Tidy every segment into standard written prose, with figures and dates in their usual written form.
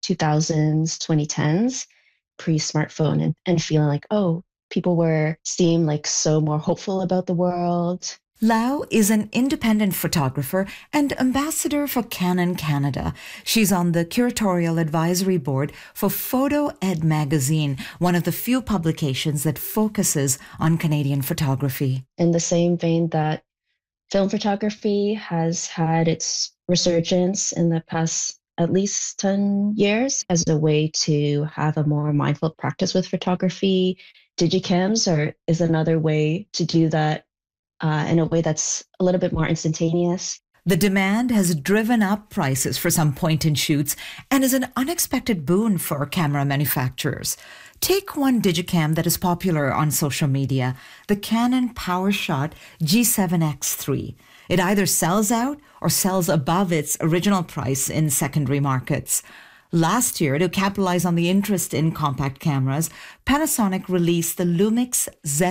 2000s, 2010s, pre-smartphone, and feeling like, oh, people were seem like so more hopeful about the world. Lau is an independent photographer and ambassador for Canon Canada. She's on the curatorial advisory board for Photo Ed magazine, one of the few publications that focuses on Canadian photography. In the same vein that film photography has had its resurgence in the past at least 10 years as a way to have a more mindful practice with photography, digicams is another way to do that in a way that's a little bit more instantaneous. The demand has driven up prices for some point-and-shoots and is an unexpected boon for camera manufacturers. Take one digicam that is popular on social media, the Canon PowerShot G7X3. It either sells out or sells above its original price in secondary markets. Last year, to capitalize on the interest in compact cameras, Panasonic released the Lumix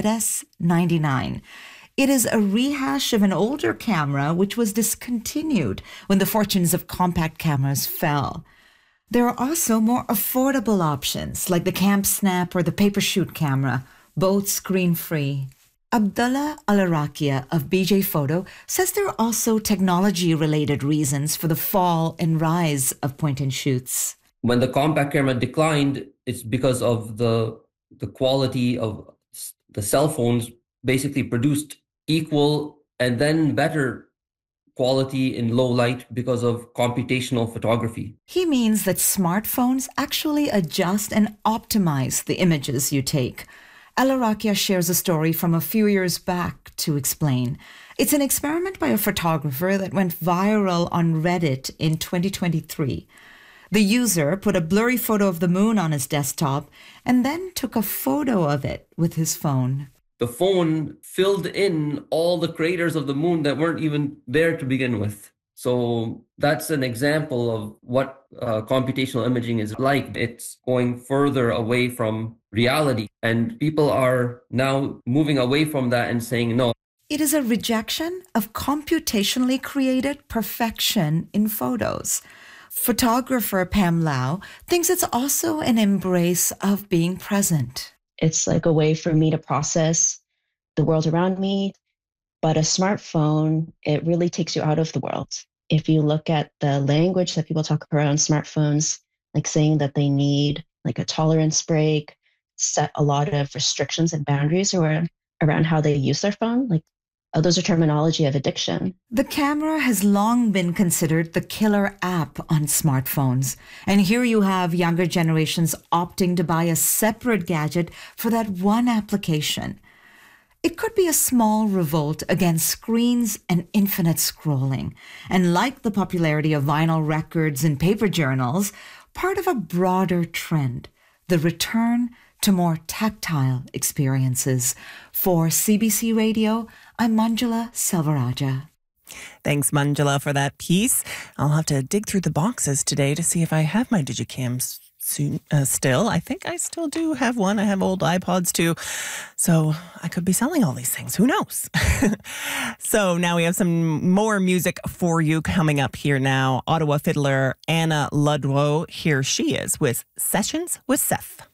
ZS-99. It is a rehash of an older camera which was discontinued when the fortunes of compact cameras fell. There are also more affordable options like the Camp Snap or the Papershoot camera, both screen-free. Abdullah Al-Arakia of BJ Photo says there are also technology-related reasons for the fall and rise of point-and-shoots. When the compact camera declined, it's because of the quality of the cell phones basically produced equal and then better quality in low light because of computational photography. He means that smartphones actually adjust and optimize the images you take. Al-Arakia shares a story from a few years back to explain. It's an experiment by a photographer that went viral on Reddit in 2023. The user put a blurry photo of the moon on his desktop and then took a photo of it with his phone. The phone filled in all the craters of the moon that weren't even there to begin with. So that's an example of what computational imaging is like. It's going further away from reality. And people are now moving away from that and saying no. It is a rejection of computationally created perfection in photos. Photographer Pam Lau thinks it's also an embrace of being present. It's like a way for me to process the world around me. But a smartphone, it really takes you out of the world. If you look at the language that people talk around smartphones, like saying that they need like a tolerance break, set a lot of restrictions and boundaries around how they use their phone, like those are terminology of addiction. The camera has long been considered the killer app on smartphones. And here you have younger generations opting to buy a separate gadget for that one application. It could be a small revolt against screens and infinite scrolling. And like the popularity of vinyl records and paper journals, part of a broader trend, the return to more tactile experiences. For CBC Radio, I'm Manjula Selvarajah. Thanks, Manjula, for that piece. I'll have to dig through the boxes today to see if I have my digicams still. I think I still do have one. I have old iPods too. So I could be selling all these things. Who knows? So now we have some more music for you coming up here now. Ottawa fiddler Anna Ludlow. Here she is with Sessions with Seth.